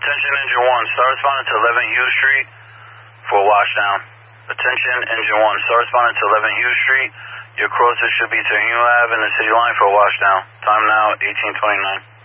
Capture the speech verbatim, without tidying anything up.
Attention Engine one, start responding to eleven Hughes Street for washdown. Attention Engine one, start responding to eleven Hughes Street. Your closest should be to Hugh Ave in the city line for washdown. Time now, eighteen twenty-nine.